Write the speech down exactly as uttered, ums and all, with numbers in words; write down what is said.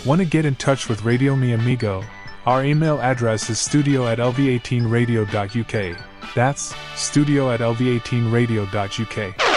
Want to get in touch with Radio Mi Amigo? Our email address is studio at l v eighteen radio dot u k. That's studio at l v eighteen radio dot u k.